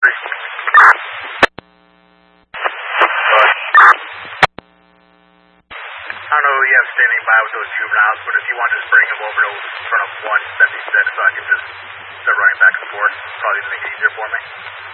I don't know who you have standing by with those juveniles, but if you want to just bring them over to front of 176 so I can just start running back and forth, probably make it easier for me.